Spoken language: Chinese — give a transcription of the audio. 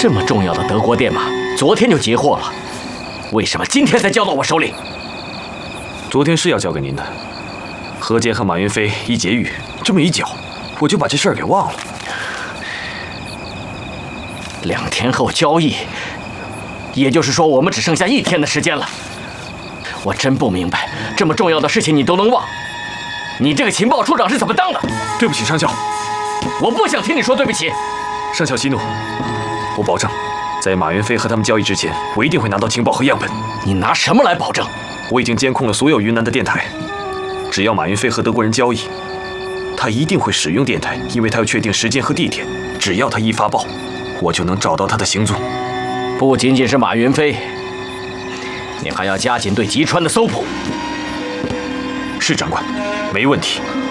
这么重要的德国电马，昨天就截获了，为什么今天才交到我手里？ 昨天是要交给您的，何洁和马云飞一劫狱，这么一搅，我就把这事儿给忘了。 2天后交易，也就是说我们只剩下1天的时间了。我真不明白，这么重要的事情你都能忘，你这个情报处长是怎么当的？ 对不起，上校， 我不想听你说对不起。 上校息怒，我保证，在马云飞和他们交易之前，我一定会拿到情报和样本。 你拿什么来保证？ 我已经监控了所有云南的电台，只要马云飞和德国人交易，他一定会使用电台，因为他要确定时间和地点。只要他一发报，我就能找到他的行踪。 不仅仅是马云飞，你还要加紧对吉川的搜捕。 是长官，没问题。